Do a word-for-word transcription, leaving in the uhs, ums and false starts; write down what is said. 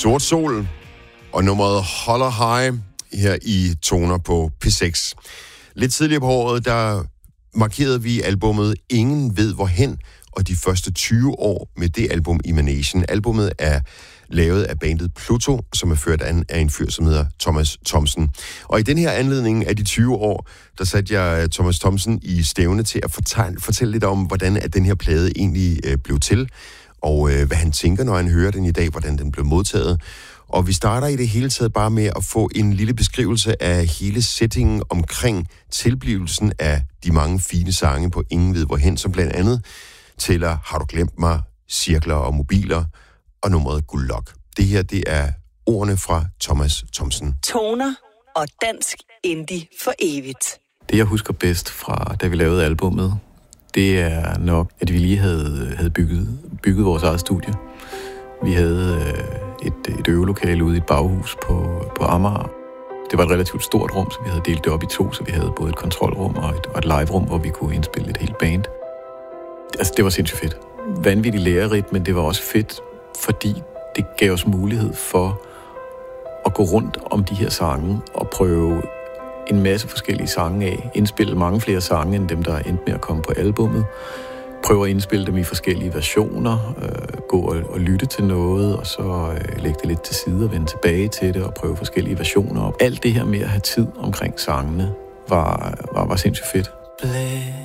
Sort Sol og nummeret Holler High her i Toner på P seks. Lidt tidligere på året, der markerede vi albummet Ingen ved hvorhen, og de første tyve år med det album Emanation. Albummet er lavet af bandet Pluto, som er ført an af en fyr, som hedder Thomas Thomsen. Og i den her anledning af de tyve år, der satte jeg Thomas Thomsen i stævne til at fortælle, fortælle lidt om, hvordan at den her plade egentlig øh, blev til, og øh, hvad han tænker, når han hører den i dag, hvordan den blev modtaget. Og vi starter i det hele taget bare med at få en lille beskrivelse af hele settingen omkring tilblivelsen af de mange fine sange på Ingen ved hvorhen, som blandt andet tæller Har du glemt mig, Cirkler og Mobiler og nummeret Guldlok. Det her, det er ordene fra Thomas Thomsen. Toner og dansk indie for evigt. Det, jeg husker bedst fra, da vi lavede albummet, det er nok, at vi lige havde, havde bygget, bygget vores eget studie. Vi havde øh, et, et øvelokale ude i et baghus på, på Amager. Det var et relativt stort rum, så vi havde delt det op i to, så vi havde både et kontrolrum og et, og et live-rum, hvor vi kunne indspille et helt band. Altså, det var sindssygt fedt. Vanvittigt lærerigt, men det var også fedt, fordi det gav os mulighed for at gå rundt om de her sange og prøve en masse forskellige sange af. Indspille mange flere sange, end dem, der er endt med at komme på albummet. Prøve at indspille dem i forskellige versioner, øh, gå og, og lytte til noget, og så øh, lægge det lidt til side og vende tilbage til det og prøve forskellige versioner op. Alt det her med at have tid omkring sangene var, var, var sindssygt fedt.